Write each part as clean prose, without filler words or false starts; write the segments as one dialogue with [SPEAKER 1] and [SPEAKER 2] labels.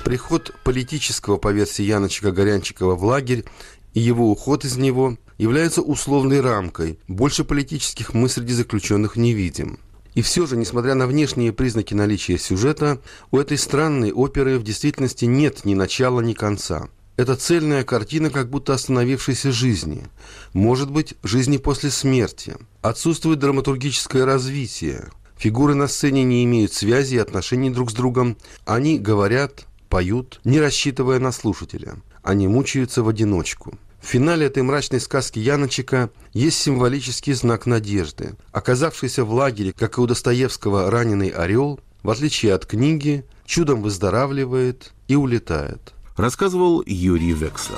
[SPEAKER 1] Приход политического, по версии Яночка-Горянчикова, в лагерь и его уход из него являются условной рамкой. Больше политических мы среди заключенных не видим. И все же, несмотря на внешние признаки наличия сюжета, у этой странной оперы в действительности нет ни начала, ни конца. Это цельная картина как будто остановившейся жизни. Может быть, жизни после смерти. Отсутствует драматургическое развитие. Фигуры на сцене не имеют связи и отношений друг с другом. Они говорят, поют, не рассчитывая на слушателя. Они мучаются в одиночку. В финале этой мрачной сказки Яночека есть символический знак надежды. Оказавшийся в лагере, как и у Достоевского, раненый орел, в отличие от книги, чудом выздоравливает и улетает.
[SPEAKER 2] Рассказывал Юрий Векслер.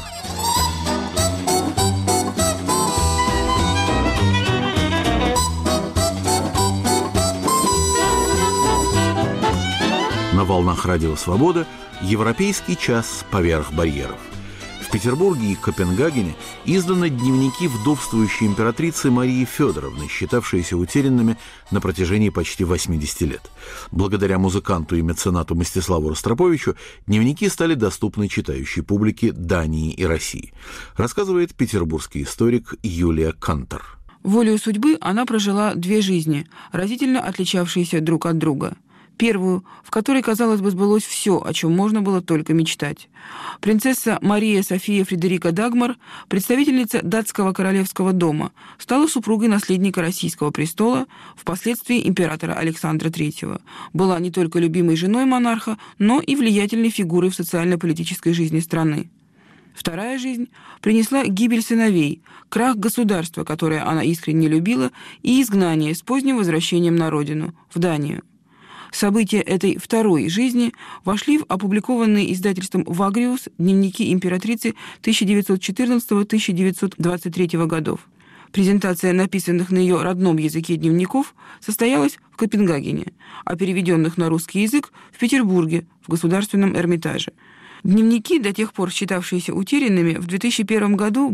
[SPEAKER 2] На волнах Радио Свобода «Европейский час поверх барьеров». В Петербурге и Копенгагене изданы дневники вдовствующей императрицы Марии Федоровны, считавшиеся утерянными на протяжении почти 80 лет. Благодаря музыканту и меценату Мстиславу Ростроповичу дневники стали доступны читающей публике Дании и России, рассказывает петербургский историк Юлия Кантор.
[SPEAKER 3] Волею судьбы она прожила 2 жизни, разительно отличавшиеся друг от друга. Первую, в которой, казалось бы, сбылось все, о чем можно было только мечтать. Принцесса Мария София Фредерика Дагмар, представительница датского королевского дома, стала супругой наследника российского престола, впоследствии императора Александра III. Была не только любимой женой монарха, но и влиятельной фигурой в социально-политической жизни страны. Вторая жизнь принесла гибель сыновей, крах государства, которое она искренне любила, и изгнание с поздним возвращением на родину, в Данию. События этой второй жизни вошли в опубликованные издательством «Вагриус» дневники императрицы 1914-1923 годов. Презентация написанных на ее родном языке дневников состоялась в Копенгагене, а переведенных на русский язык в Петербурге, в Государственном Эрмитаже. Дневники, до тех пор считавшиеся утерянными, в 2001 году